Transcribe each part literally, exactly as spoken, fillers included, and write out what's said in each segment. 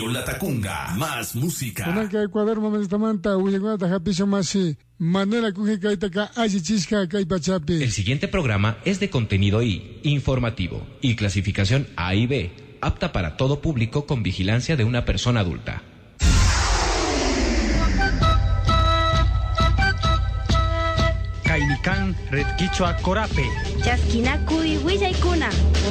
Radio Latacunga, más música. Conaka Ecuador momestamanta uyagunata hapisho masi. Manera kujica itaca ayichisca caipachapi. El siguiente programa es de contenido I, informativo, y clasificación A y B, apta para todo público con vigilancia de una persona adulta. Kainikan Red Quichua Corape. Chasquinacuy Huillaykuna.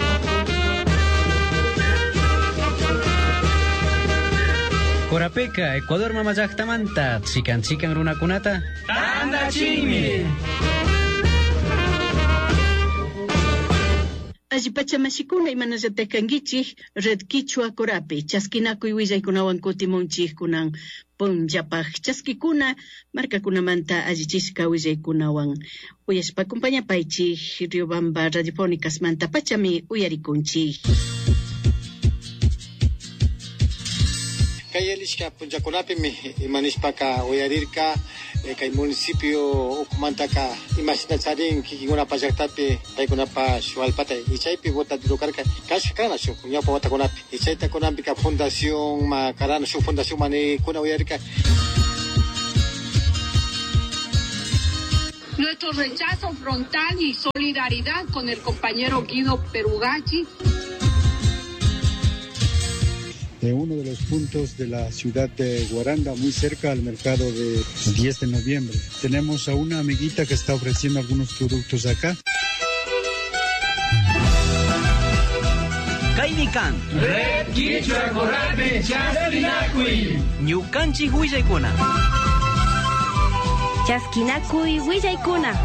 Corapeca, Ecuador mamayaktamanta, chican chican runakunata. Tanda chimi. Allipachamashikuna imanallatekangichik Red Quichua Corape, chasquinakuy willaykunawan kutimunchik kunan punllapaj chaskikuna markakunamanta allichishka willaykunawan. Uyashpa acompañapaychik Riobamba Radiofónicas manta pachami uyarikunchik. Kay Elishka Punjakunapi mi imanishpaka uyarirka kay municipio ukumantaka imashinacharin kikinguna pallaktapi paykunapa shualpata ichaypi vota dilukarka kashkana shuk ñawpa watakunapi ichayta kunampika fundación makarana shuk fundación mani kuna uyarirka. Nuestro rechazo frontal y solidaridad con el compañero Guido Perugachi. De uno de los puntos de la ciudad de Guaranda, muy cerca al mercado de diez de noviembre. Tenemos a una amiguita que está ofreciendo algunos productos acá. Kainikan Red Quichua Corape Chasquinacuy. Ñukanchik Huillaykuna. Chasquinacuy Huillaykuna.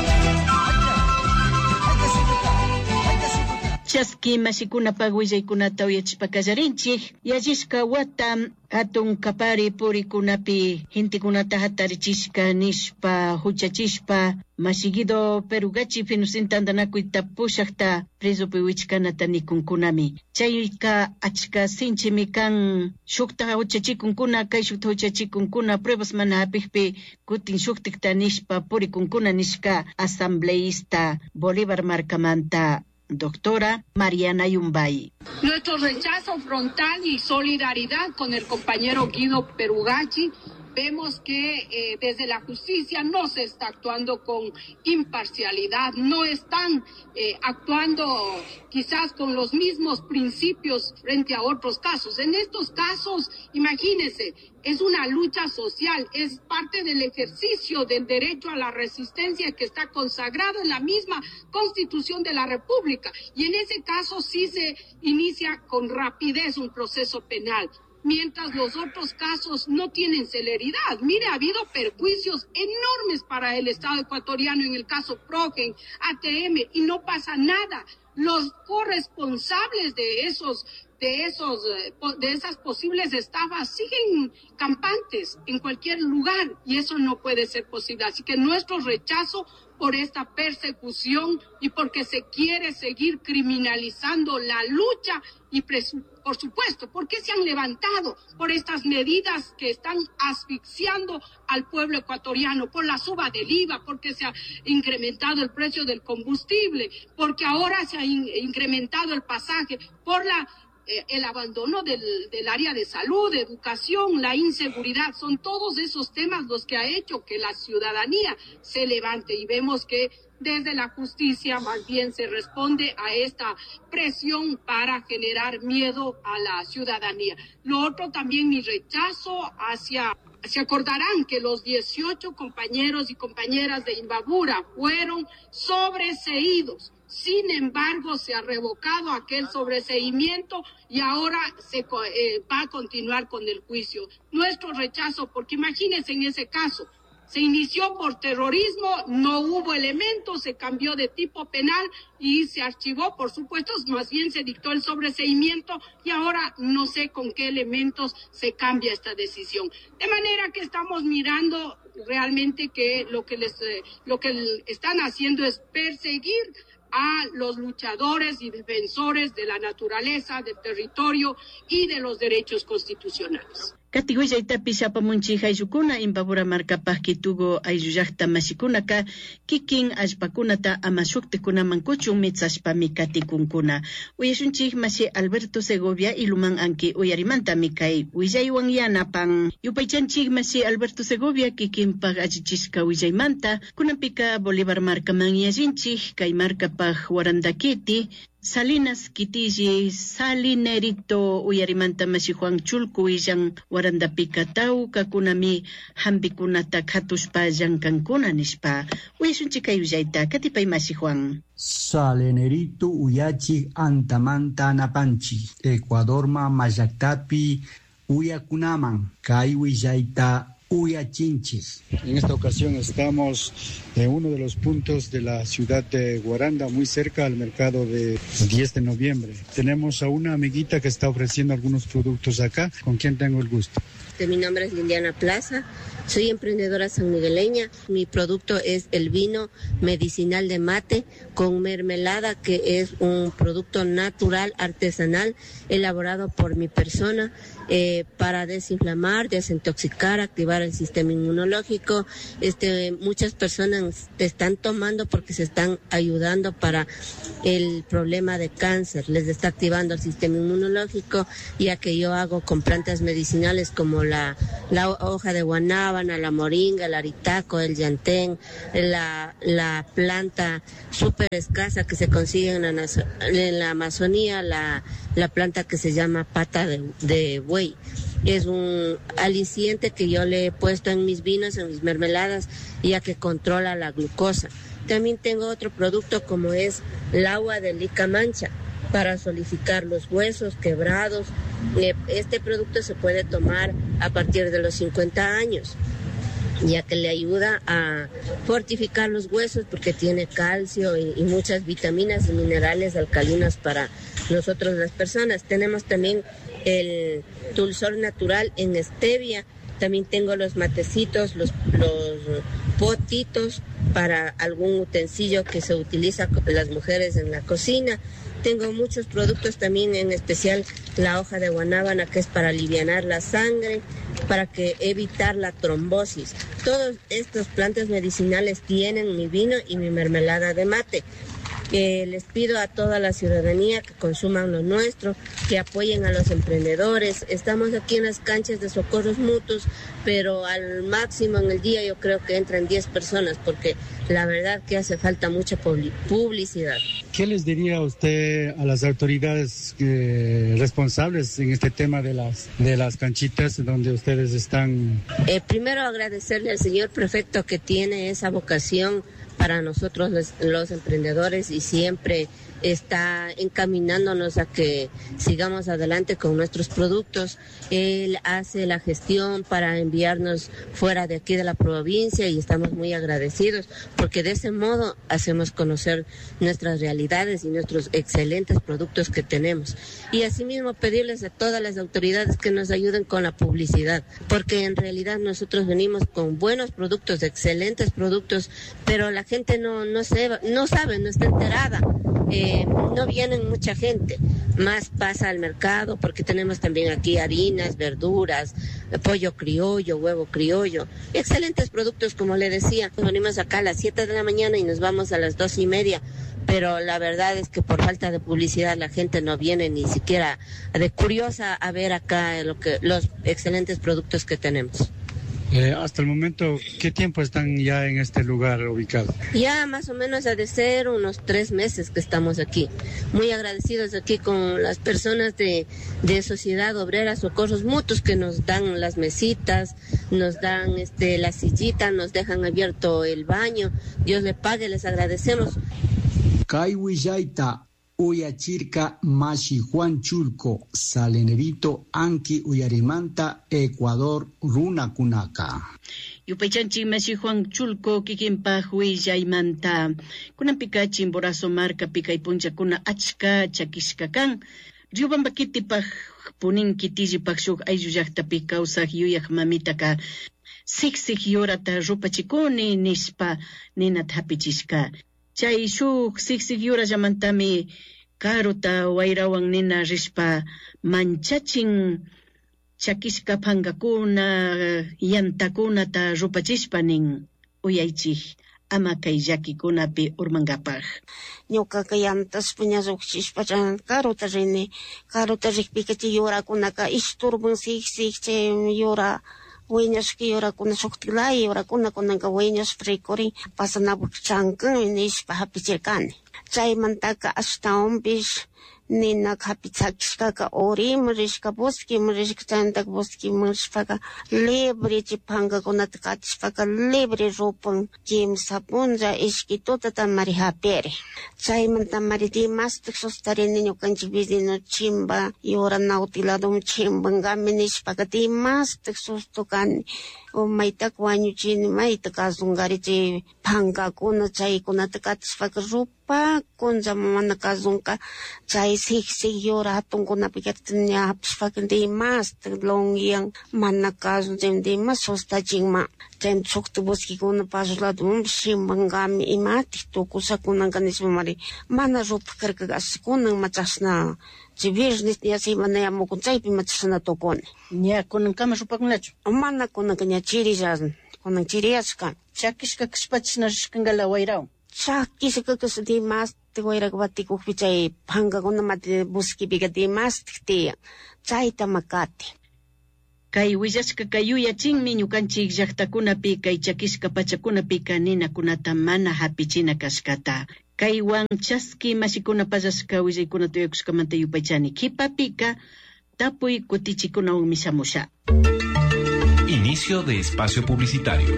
Chaski masikunapa willaykunata uyachishpa kallarinchik yallishka wata hatun kapari purikunapi hintikunata hatarichishka nishpa huchachishpa masigido Perugachi finusintandanakui tapushakta presopi wichkanata nikunkunami chayka achka sinchimi kan shukta huchachikunkuna kay shukta huchachikunkuna pruebas mana hapikpi kutin shuktikta nishpa purikunkuna nishka asambleísta Bolívar markamanta doctora Mariana Yumbay. Nuestro rechazo frontal y solidaridad con el compañero Guido Perugachi. Vemos que eh, desde la justicia no se está actuando con imparcialidad, no están eh, actuando quizás con los mismos principios frente a otros casos. En estos casos, imagínense, es una lucha social, es parte del ejercicio del derecho a la resistencia que está consagrado en la misma Constitución de la República. Y en ese caso sí se inicia con rapidez un proceso penal, mientras los otros casos no tienen celeridad. Mire, ha habido perjuicios enormes para el Estado ecuatoriano en el caso Progen, A T M, y no pasa nada. Los corresponsables de esos de esos de esas posibles estafas siguen campantes en cualquier lugar y eso no puede ser posible. Así que nuestro rechazo por esta persecución y porque se quiere seguir criminalizando la lucha y presu- por supuesto, ¿por qué se han levantado? Por estas medidas que están asfixiando al pueblo ecuatoriano, por la suba del I V A, porque se ha incrementado el precio del combustible, porque ahora se ha in- incrementado el pasaje, por la eh, el abandono del, del área de salud, de educación, la inseguridad. Son todos esos temas los que ha hecho que la ciudadanía se levante y vemos que desde la justicia más bien se responde a esta presión para generar miedo a la ciudadanía. Lo otro también mi rechazo hacia, se acordarán que los dieciocho compañeros y compañeras de Imbabura fueron sobreseídos. Sin embargo, se ha revocado aquel sobreseimiento y ahora se eh, va a continuar con el juicio. Nuestro rechazo, porque imagínense en ese caso, se inició por terrorismo, no hubo elementos, se cambió de tipo penal y se archivó, por supuesto, más bien se dictó el sobreseimiento y ahora no sé con qué elementos se cambia esta decisión. De manera que estamos mirando realmente que lo que les, eh, lo que están haciendo es perseguir a los luchadores y defensores de la naturaleza, del territorio y de los derechos constitucionales. Katiwillaytapi shapamunchik ayllukuna Imbabura markapaq Quitugo ayllu llaqta masikunaka kikin allpakunata ama shuktikunaman kuchun mitsashpami katikunkuna. Uyashunchik masi Alberto Segovia iluman anki uyarimantami kay willaywan yanapan. Yupaychanchik masi Alberto Segovia kikinpaq allichishka willaymanta kunampika Bolívar markaman yallinchik kay markapaq Warandakiti Salinas Kitiji Salinerito uyarimanta masi Juan Chulku willan Warandapika tawka kunami hambikunata khatushpa llankankuna nishpa. Uyashunchik kay willayta katipay masi Juan. Salinerito uyachi antamanta napanchi Ecuadorma mayaktapi uyakunaman kay willayta uyachinchis. En esta ocasión estamos en uno de los puntos de la ciudad de Guaranda, muy cerca al mercado de diez de noviembre. Tenemos a una amiguita que está ofreciendo algunos productos acá, con quien tengo el gusto. Mi nombre es Liliana Plaza, soy emprendedora sanmigueleña. Mi producto es el vino medicinal de mate con mermelada, que es un producto natural, artesanal, elaborado por mi persona eh, para desinflamar, desintoxicar, activar el sistema inmunológico. Este, muchas personas están tomando porque se están ayudando para el problema de cáncer, les está activando el sistema inmunológico, ya que yo hago con plantas medicinales como la, la hoja de guanábana, la moringa, el aritaco, el llantén, la, la planta súper escasa que se consigue en la, en la Amazonía, la, la planta que se llama pata de, de buey. Es un aliciente que yo le he puesto en mis vinos, en mis mermeladas, ya que controla la glucosa. También tengo otro producto como es el agua de licamancha para solidificar los huesos quebrados. Este producto se puede tomar a partir de los cincuenta años, ya que le ayuda a fortificar los huesos porque tiene calcio y, y muchas vitaminas y minerales alcalinos para nosotros las personas. Tenemos también el dulzor natural en stevia. También tengo los matecitos, los, los potitos para algún utensilio que se utiliza con las mujeres en la cocina. Tengo muchos productos también, en especial la hoja de guanábana, que es para alivianar la sangre, para que evitar la trombosis. Todas estas plantas medicinales tienen mi vino y mi mermelada de mate. Eh, les pido a toda la ciudadanía que consuman lo nuestro, que apoyen a los emprendedores. Estamos aquí en las canchas de Socorros Mutuos, pero al máximo en el día yo creo que entran diez personas, porque la verdad que hace falta mucha publicidad. ¿Qué les diría usted a las autoridades eh, responsables en este tema de las, de las canchitas donde ustedes están? Eh, primero agradecerle al señor prefecto que tiene esa vocación para nosotros los, los emprendedores y siempre está encaminándonos a que sigamos adelante con nuestros productos. Él hace la gestión para enviarnos fuera de aquí de la provincia y estamos muy agradecidos porque de ese modo hacemos conocer nuestras realidades y nuestros excelentes productos que tenemos. Y asimismo pedirles a todas las autoridades que nos ayuden con la publicidad, porque en realidad nosotros venimos con buenos productos, excelentes productos, pero la gente no, no, se, no sabe, no está enterada. Eh, no vienen mucha gente, más pasa al mercado porque tenemos también aquí harinas, verduras, pollo criollo, huevo criollo, excelentes productos como le decía. Venimos acá a las siete de la mañana y nos vamos a las dos y media, pero la verdad es que por falta de publicidad la gente no viene ni siquiera de curiosa a ver acá lo que, los excelentes productos que tenemos. Eh, hasta el momento, ¿qué tiempo están ya en este lugar ubicado? Ya más o menos ha de ser unos tres meses que estamos aquí. Muy agradecidos aquí con las personas de, de Sociedad Obrera Socorros Mutuos que nos dan las mesitas, nos dan este, la sillita, nos dejan abierto el baño. Dios le pague, les agradecemos. Kaiwillaita uyachirka mashi Juan Chulco Salinerito anki uyarimanta Ecuador runa kunaka. Yupaychanchi mashi Juan Chulco kikinpa huillaymanta kunampika chimborazo marca pika y puncha kuna achka chakishka kan riobambakitipaj punin kitijipaj shuk ayllu llaqtapi kawsaq yuyaq mamitaka siksik yorata rupachikuni nispa ninata hapichishka. Chay shuk siksik yura llamantami karuta wayrawan nina rishpa manchachin chakishka pankakuna yantakunata rupachishpanin uyaychik ama kay llakikunapi urmankapaj. Ñuqaqa yantaspa ñasuqchishpa karuta rini, karuta rikpika chay yurakunaka ishturban siksik chay yura wiñashka yurakuna shuqtiklaya yurakuna kunanka wiñashpa rikurin pasanapuq chankan nishpa hapichirkani. Chaymantaka ashtawanpish nina hapichakishkaka urima rishka bosquema rishka chayantaka bosquema rishpaka libre chay pankakunata katishpaka libre rupan kimsa punlla ishki tutata mari hapiri. Chaymanta mari dimastik sustarini ñukanchik vecino chimba yura nautilado chimbankami nishpaka dimastik sustukani maytaka wañuchini mayta kasunqari chay pankakuna chaykunata katishpaka rupakunlla mana kasunka chay siksik yura hatunkunapi ña hapishpaka dimastik longian mana kasun chay dimas sustachinma chay sukti bosquekuna pasoladonpi shimbankami imatik tukusakunanka nishpa mari mana rupakarka asikunan machashna chay viernes ña semana yamukun chaypi machashna tukuni. Ña kunankama rupakunlachu? Mana kunanka ña chiriyashna, kunan chiriyashka. Chakishka kashpachishna rishkankala wayrawan? Chakishka kash dimastik wayraka batikukpi chay pankakuna mati bosquepika dimastik tiyan, chayta makati. Kay willashka kay yuyachinmi ñukanchik llaqtakunapi kay chakishka pachakunapika ninakunata mana hapichina kashkata. Kaywan chaski mashikuna pallashka willaykuna tuyakushkamanta yupaychani kipapika tapuy kutichikunawanmi shamusha. Inicio de espacio publicitario.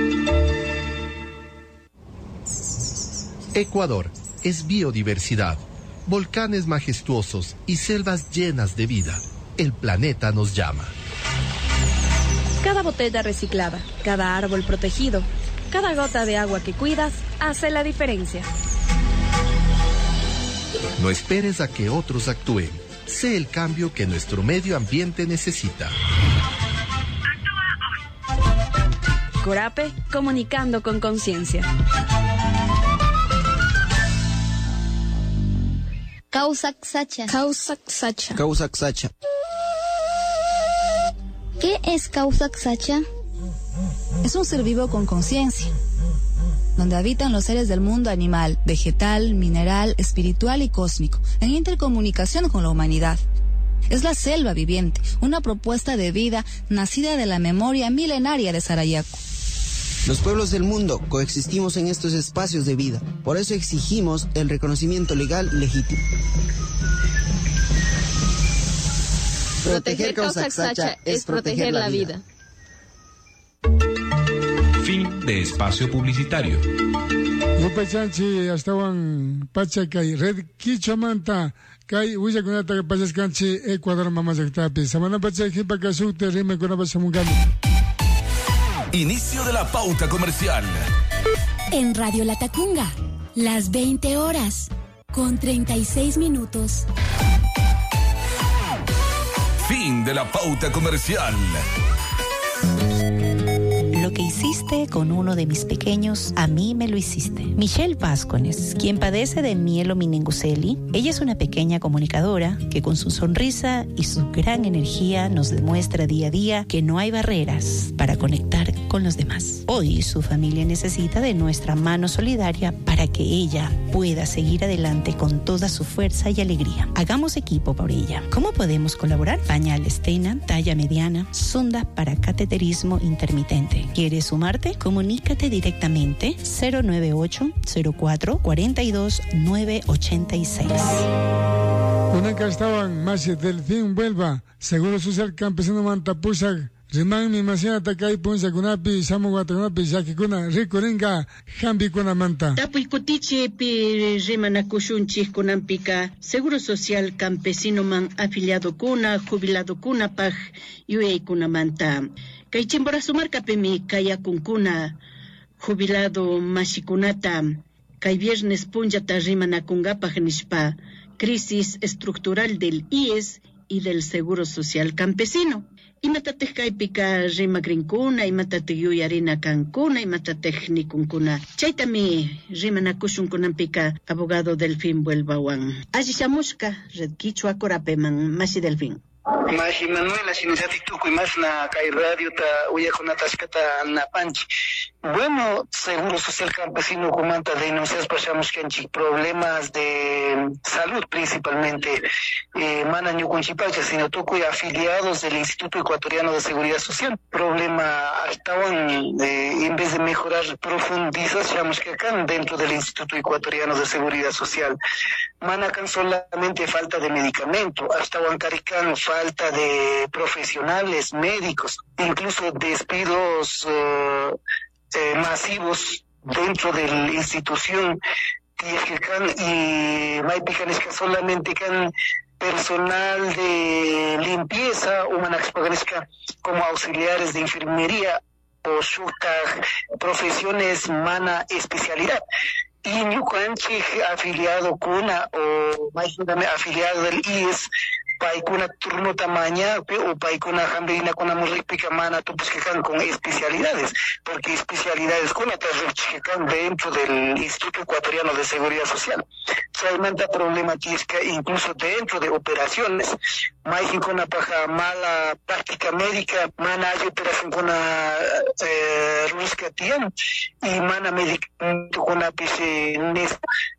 Ecuador es biodiversidad, volcanes majestuosos y selvas llenas de vida. El planeta nos llama. Cada botella reciclada, cada árbol protegido, cada gota de agua que cuidas hace la diferencia. No esperes a que otros actúen. Sé el cambio que nuestro medio ambiente necesita. Corape, comunicando con conciencia. Causac-Sacha. Causac-Sacha. Causac-Sacha. ¿Qué es Causac-Sacha? Es un ser vivo con conciencia, donde habitan los seres del mundo animal, vegetal, mineral, espiritual y cósmico, en intercomunicación con la humanidad. Es la selva viviente, una propuesta de vida nacida de la memoria milenaria de Sarayaku. Los pueblos del mundo coexistimos en estos espacios de vida, por eso exigimos el reconocimiento legal legítimo. Proteger Causac-Sacha es proteger la vida. Fin de espacio publicitario. Yupaychanchi astawan pachakay red Quichuamanta kay willakunata pachaskanchi Ecuador mamasaktapi samana pachay hipakasukte rime kunapasamungani. Inicio de la pauta comercial. En Radio La Tacunga, las veinte horas con treinta y seis minutos. Fin de la pauta comercial. Lo que hiciste con uno de mis pequeños, a mí me lo hiciste. Michelle Vázquez, quien padece de mielomeningocele, ella es una pequeña comunicadora que con su sonrisa y su gran energía nos demuestra día a día que no hay barreras para conectar con los demás. Hoy su familia necesita de nuestra mano solidaria para que ella pueda seguir adelante con toda su fuerza y alegría. Hagamos equipo por ella. ¿Cómo podemos colaborar? Pañal Stena, talla mediana, sonda para cateterismo intermitente. ¿Quieres sumarte? Comunícate directamente cero nueve ocho cero cuatro cuatro dos nueve ocho seis. Unanca estaban más del fin vuelva. Seguro Social Campesino Mantapusa. Riman mi masina takai punsa kunapi samu watakunapi yakikuna rikuringa hambi kuna manta. Tapuy kutiche pi rimanakushunchik kunampika Seguro Social Campesino man afiliado kuna jubilado kuna paj yuyay kuna manta. Kay chimbora sumarkapi mi kaya kunkuna jubilado mashikunata kay viernes punjata rimanakungapaj nishpa crisis estructural del I E S y del Seguro Social Campesino. Imatatej kaypika rimakrinkuna, imatatej yuyarina kankuna, imatatej nikunkuna. Chaytami rimanakushunkunampika abogado Delfín Vuelvawan. Alli shamushka red Quichua Corapeman, masi Delfín. Maji Manuela, Sinisati Tuco y más na Kai Radio ta Uyaconatashkata Napanchi. Bueno, Seguro Social Campesino comanta denuncias, pasamos que hay problemas de salud principalmente. Eh, Mana Ñucunchipacha, sino Tuco y afiliados del Instituto Ecuatoriano de Seguridad Social. Problema estaban, eh, en vez de mejorar, profundizamos que acá dentro del Instituto Ecuatoriano de Seguridad Social. Manacan solamente falta de medicamento, hasta Huancarican falta de profesionales, médicos, incluso despidos uh, eh, masivos dentro de la institución. Y Maipican es que solamente can personal de limpieza o manaxpaganisca como auxiliares de enfermería o shukaj, profesiones mana especialidad. Y Ñucanchi afiliado cuna o más afiliado del I E S paikuna turno tamaña o paikuna hambrina con amorripica mana tupus que can con especialidades, porque especialidades con que can dentro del Instituto Ecuatoriano de Seguridad Social. Solamente problemática incluso dentro de operaciones, más con una paja mala práctica médica, mana hay operación con una eh, rusca tian y mana medicamento con una piscina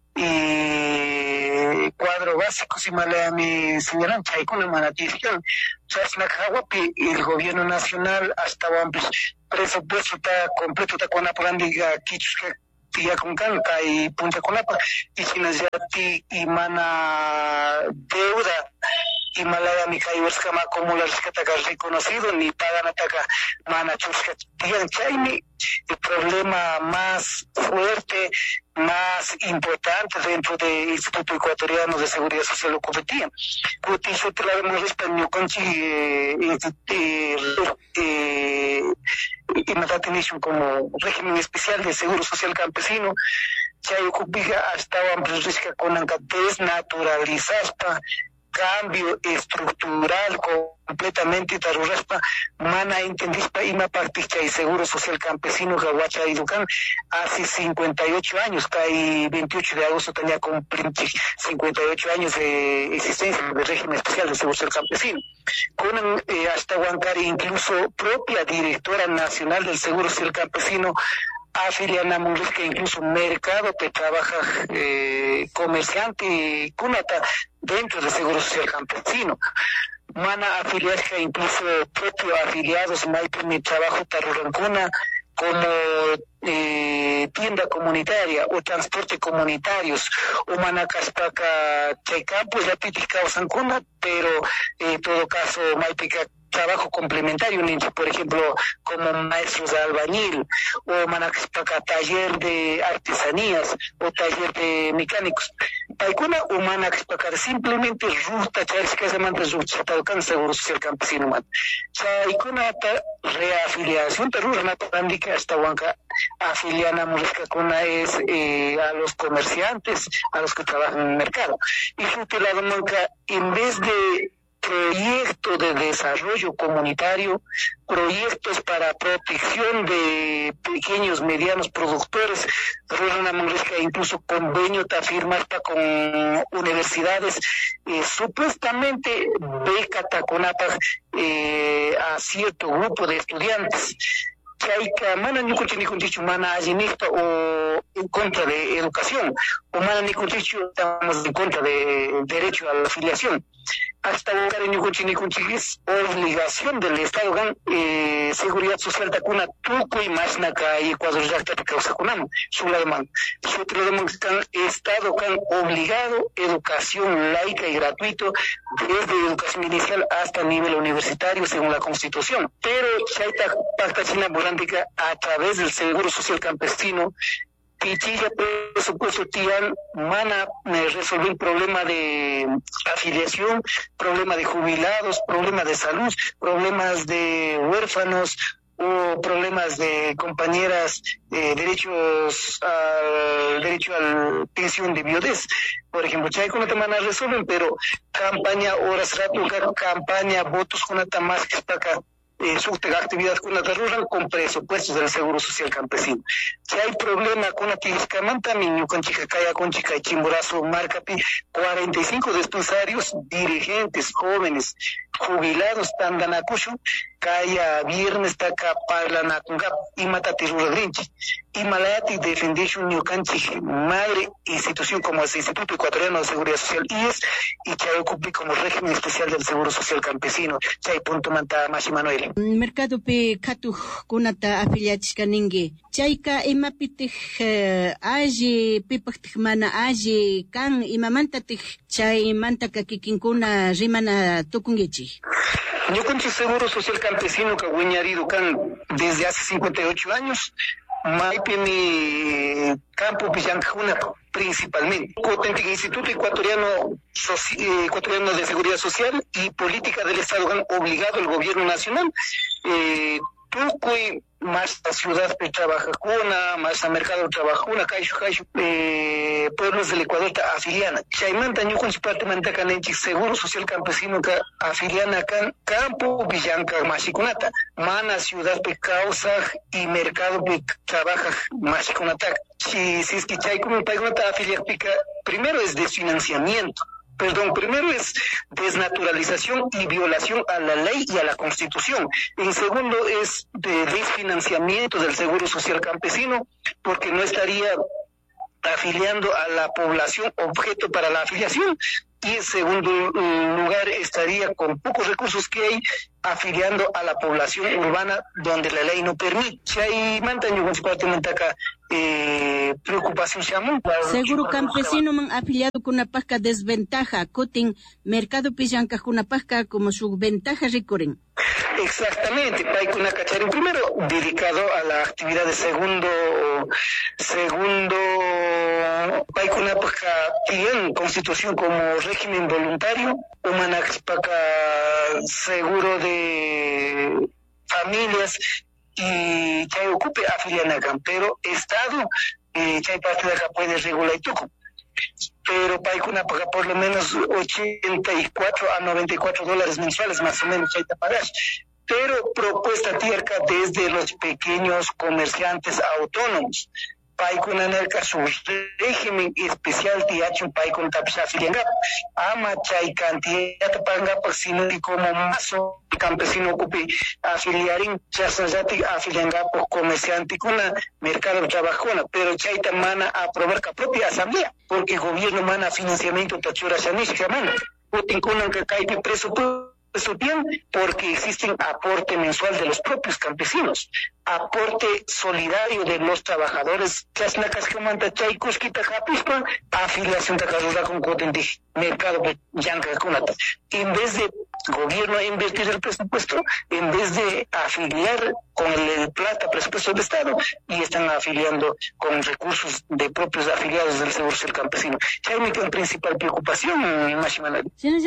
y cuadro básico si malea mi señalan chay con la manatifican chasnacahuapi el gobierno nacional hasta pues presupuesto está completo está con la plandiga quichusca tía con canca y punta con la y sinazati y mana deuda y malaya mi caibos kama como la rescata reconocido ni pagan ataca mana chusca tian chayni. El problema más fuerte, más importante dentro del Instituto Ecuatoriano de Seguridad Social lo cometía. Cuando yo te la vemos español con y me da atención como régimen especial de seguro social campesino, ya ocupiga hasta un risco con la desnaturalizar cambio estructural completamente taruraspa mana entendispa ima particha y seguro social campesino gahuacha y ducan hace cincuenta y ocho años cae veintiocho de agosto tenía cumplido cincuenta y ocho años de existencia del régimen especial de seguro social campesino con eh, hasta Huancari incluso propia directora nacional del seguro social campesino afiliada a que incluso mercado que trabaja eh, comerciante cunata dentro del Seguro Social Campesino. Mana afiliados que incluso propios afiliados Maipo mi trabajo tarurancuna como eh, tienda comunitaria o transporte comunitarios o manacaspaca chaycampo ya piticao sancuna pero en eh, todo caso Maipica trabajo complementario, por ejemplo, como maestros de albañil, o manaxpaca taller de artesanías, o taller de mecánicos. Paikuna o manaxpaca simplemente ruta, chayas que se manda ruta, talcan seguro social campesino man. Chaikuna ta reafiliación, terror natandica hasta Huanca, afiliana murisca cuna es eh, a los comerciantes, a los que trabajan en el mercado. Y su lado manca, en vez de proyectos de desarrollo comunitario, proyectos para protección de pequeños, medianos productores, incluso convenio ta firmas con universidades, eh, supuestamente beca taconapa eh, a cierto grupo de estudiantes. Chaika, mana ni kunchi ni kunchichu mana allinista o en contra de educación, o mana ni kunchichu estamos en contra de derecho a la afiliación. Hasta buscar en Yukunchi ni kunchi es obligación del Estado gan eh, seguridad social tacuna tuco y más naca y Ecuador ya está causa kunam su la demanda. Su otro demanda Estado gan obligado educación laica y gratuito desde educación inicial hasta nivel universitario según la Constitución. Pero chaita pacta china volántica a través del Seguro Social Campesino Pichilla presupuesto tian mana eh, resolver problema de afiliación, problema de jubilados, problema de salud, problemas de huérfanos o problemas de compañeras eh, derechos al derecho a la pensión de viudez. Por ejemplo, chay con esta manera resuelven, pero campaña horas rato, campaña votos con esta más que está acá. eh, su actividad con la rural con presupuestos del Seguro Social Campesino. Si hay problema con la Tiriscamanta, Miño con Chicacaya, con Chica y Chimborazo, Marcapi, cuarenta y cinco dispensarios, dirigentes, jóvenes, jubilados, Tandanacucho, Kaya, Viernes, Taca, Parla, Nacungap, y Matati Rural Rinchi, y Malayati Defendition, Ñucanchi, madre institución como el Instituto Ecuatoriano de Seguridad Social, I E S, y Chayocupi como régimen especial del Seguro Social Campesino, Chay Punto Manta, Mashi Manuel. Mercado pe Katu Kunata afiliachka ninge, Chayka imapitih aji, pipaktik mana aji, kan imamantatih, Chay mantaka kikinkuna rimana tukungechi. Yo con el Seguro Social Campesino que Guiñarido can desde hace cincuenta y ocho años, Maipe mi campo Pillancuna principalmente. Con el Instituto Ecuatoriano, Soci Ecuatoriano de Seguridad Social y Política del Estado han obligado al gobierno nacional, eh, Tucuy, más la ciudad que trabaja cuna, más el mercado trabaja cuna, caixo, caixo, eh, pueblos del Ecuador afiliana. Chaimanta, yo con su parte mantacan en Seguro Social Campesino que afiliana acá, campo, Villanca, Machicunata, mana, ciudad que causa y mercado que trabaja Machicunata. Si, si es que chay como pagunata afiliar pica, primero es desfinanciamiento. Perdón, primero es desnaturalización y violación a la ley y a la Constitución. En segundo es de desfinanciamiento del Seguro Social Campesino, porque no estaría afiliando a la población objeto para la afiliación. Y en segundo lugar estaría con pocos recursos que hay afiliando a la población urbana donde la ley no permite. Si hay mantaño con su parte mantaca eh, preocupación llama. Seguro campesino man afiliado con una pasca desventaja, cotin mercado pillanca con una pasca como su ventaja recorren. Exactamente, Paikuna Cacharín, primero dedicado a la actividad de segundo, segundo, Paikuna Paca tiene constitución como régimen voluntario, Humanax Paca seguro de familias y que ocupe afilian acá, pero Estado, eh, que hay parte de acá puede regular y toco. Pero Paikuna paga por lo menos ochenta y cuatro a noventa y cuatro dólares mensuales, más o menos, hay que pagar. Pero propuesta tierca desde los pequeños comerciantes autónomos. Paikuna nerca su régimen especial tiacho Paikun tapsafiliangap. Ama chay cantidad pangap sino y como mazo campesino ocupe afiliarín chasnayati afiliangap comerciante con mercado de trabajona, pero chay mana aprobar la propia asamblea, porque el gobierno mana financiamiento tachura shanish jamana. Putin kunan que cae presupuesto. Eso bien, porque existe aporte mensual de los propios campesinos, aporte solidario de los trabajadores, afiliación de carrera con Cotendí, mercado de Yanca Cunata. En vez de gobierno invertir el presupuesto, en vez de afiliar con el plata presupuesto del Estado, y están afiliando con recursos de propios afiliados del Seguro Social Campesino. Esa es mi principal preocupación, Mashimanari.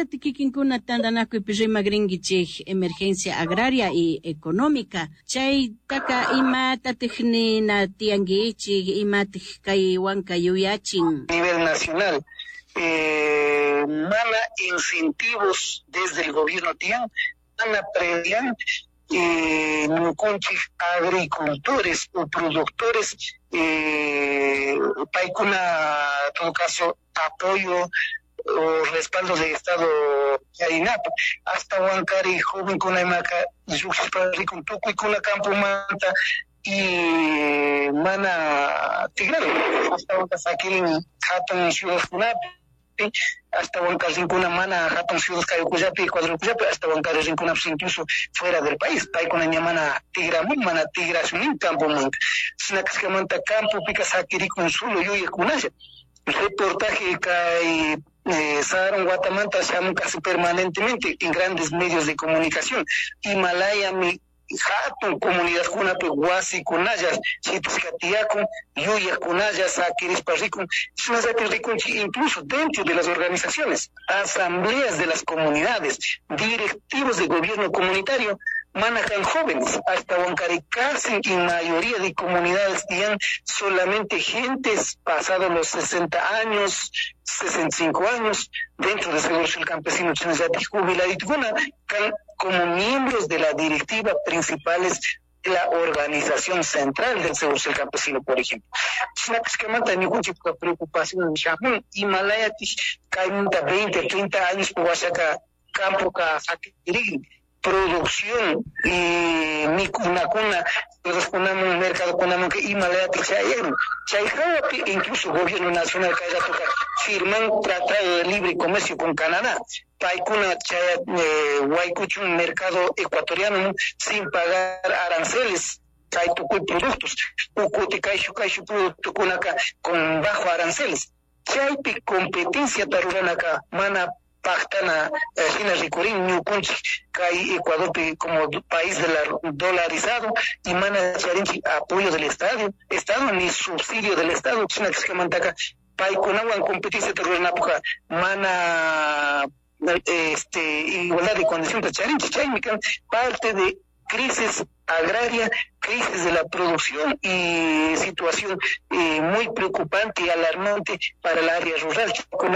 Magringichej emergencia agraria y económica. Chay taka ima tatejnina tiangichig ima tejkai wanka yuyachin. Nivel nacional. Eh, mala incentivos desde el gobierno tian, mana predian eh, nuconchig agricultores o productores eh, paikuna, en todo caso, apoyo o respaldo de Estado Yarinap, hasta Huancari, joven con la imaca, con Tuco y con la Campo Manta y Mana Tigrado, hasta Huancasaquín, Hatton Ciudad Funapi, hasta Huancari con una Mana, Hatton Ciudad Cayucuyapi, Cuadrucuyapi, hasta Huancari Rincunap, incluso fuera del país, Pai con la Mana Tigramun, Mana Tigrasunin, Campo Manta, Sinacascamanta Campo, Picasakiri con Zulo, Yuya Cunaya. Reportaje que hay eh, Saharon Guatamanta se llaman casi permanentemente en grandes medios de comunicación. Himalaya, mi Hatun, comunidad Junape, Huasi, Kunayas, Chitiscatiaco, Yuya, Kunayas, Akiris Parricum, incluso dentro de las organizaciones, asambleas de las comunidades, directivos de gobierno comunitario, manejan jóvenes, hasta Huancari casi en mayoría de comunidades tienen solamente gentes pasados los sesenta años, sesenta y cinco años, dentro del Seguro Social Campesino, jubilado y como miembros de la directiva principales de la organización central del Seguro Social Campesino, por ejemplo. La preocupación de Himalaya, veinte, treinta años por acá, campo, producción y mi cuna cuna respondamos un mercado con que Himalaya te incluso el gobierno nacional que haya tocado firman un tratado de libre comercio con Canadá paikuna chaya huaycucho un mercado ecuatoriano sin pagar aranceles hay productos ucuti caixo caixo producto con acá con bajo aranceles chay competencia tarurana acá mana pactana China Ricorín, New Country, Kai Ecuador como país de la, dolarizado y mana charinchi apoyo del Estado, Estado ni subsidio del Estado, China que se mantaca, Pai con agua en competencia terrorina época, mana este igualdad de condición de charinchi, chaimican, parte de crisis agraria, crisis de la producción y situación eh, muy preocupante y alarmante para el área rural.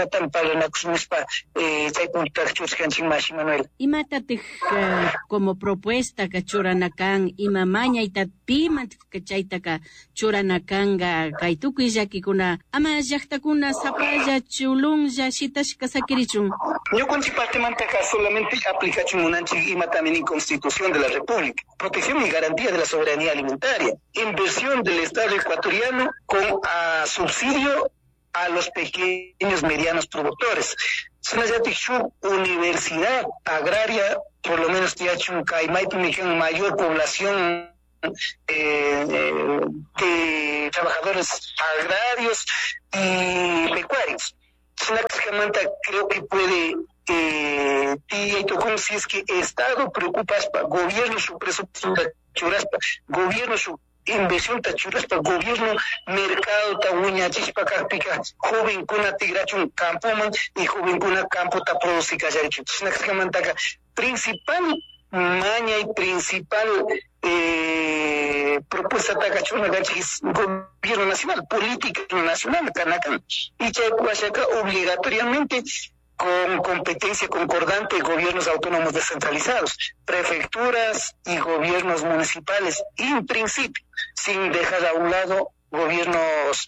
Y mátate como propuesta que churanacan y mamaña y tatpiman que chaitaka churanacanga kaituku yaki kuna ama yakta kuna zapaya chulun ya shitash kasakirichun. Yo con parte mantaca solamente aplicación munanchi y también en Constitución de la República. Protección y garantía de la soberanía alimentaria, inversión del Estado ecuatoriano con uh, subsidio a los pequeños medianos productores. Su universidad agraria, por lo menos tiene un mayor población eh, de trabajadores agrarios y pecuarios. Creo que puede eh, si es que Estado preocupa gobierno su presupuesto churaspa, gobierno su inversión ta churaspa, gobierno mercado ta uña chispa carpica, joven kuna tigrachun campoman y joven kuna campo ta produce callarichu. Principal maña y principal eh, propuesta ta cachuna es gobierno nacional, política nacional, canacan. Y chayacuachaca obligatoriamente con competencia concordante de gobiernos autónomos descentralizados, prefecturas y gobiernos municipales, en principio, sin dejar a un lado gobiernos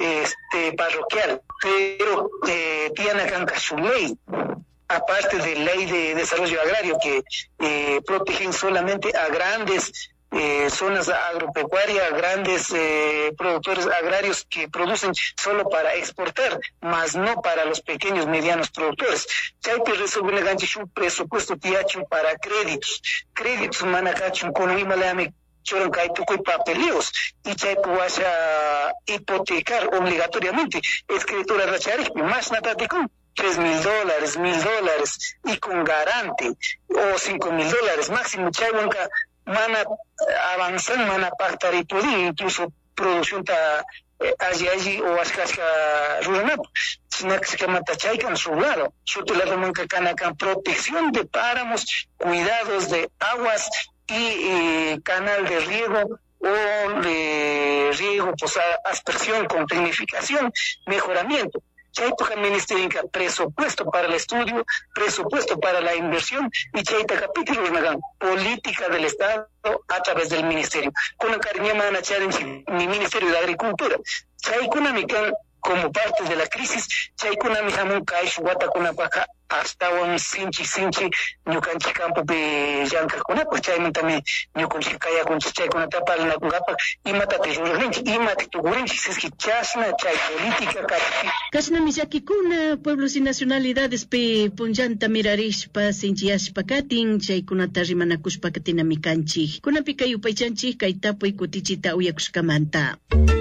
este, parroquial, pero eh, tiene acá su ley, aparte de ley de desarrollo agrario, que eh, protegen solamente a grandes Eh, zonas agropecuarias, grandes eh, productores agrarios que producen solo para exportar, más no para los pequeños medianos productores. Hay que resolver un presupuesto tiacho para créditos, créditos manacachun con Himalaya choran kaituco y papeleos, y chay vas a hipotecar obligatoriamente escritura rachari, más nada de con tres mil dólares, mil dólares, y con garante, o cinco mil dólares máximo, chay banca mana avanzar, mana pactar y poder, incluso producción ta eh, allí allí o ascasca rural, sino que se mata chaican su lado, su lado manca canacan, protección de páramos, cuidados de aguas y eh, canal de riego o de riego, pues aspersión con tecnificación, mejoramiento. Chaita ministerio presupuesto para el estudio, presupuesto para la inversión y chaita capítulo política del Estado a través del ministerio. Con la cariño mi ministerio de Agricultura. Chaikuna mikan como parte de la crisis, chaikuna mihamun kaish watakuna paka hasta un sinchi sinchi ñukanchi campo de yanka kuna pues chayman también ñukanchi kaya kunchi chaykuna tapal na kungapa imatati rurinchi imati tugurinchi si es que chasna chay política kati kasna mishakikuna pueblos y nacionalidades pe punjanta mirarishpa sinchiashpa katin chaykunata rimanakushpa katina mikanchi kunapi kayupaychanchi kaytapuy kutichita uyakushkamanta.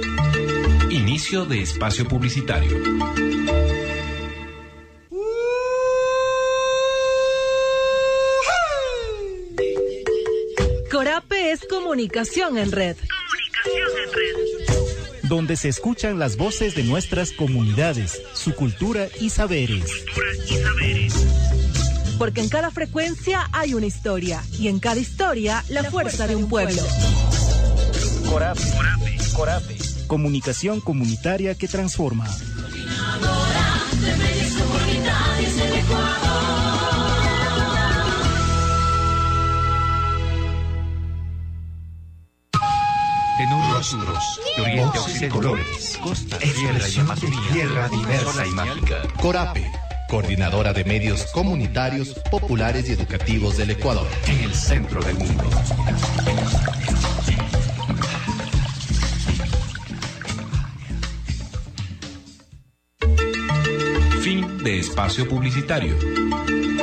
Inicio de espacio publicitario. Corape es comunicación en red. Comunicación en red. Donde se escuchan las voces de nuestras comunidades, su cultura y saberes. Cultura y saberes. Porque en cada frecuencia hay una historia y en cada historia la, la fuerza, fuerza de un pueblo. Corape. Corape. Corape. Comunicación comunitaria que transforma. De medios comunitarios del Ecuador. rostros, de oriente a occidente, colores, costa, tierra y Amazonía, tierra diversa y mágica. Corape, coordinadora de medios comunitarios, populares y educativos del Ecuador. En el centro del mundo. Fin de espacio publicitario.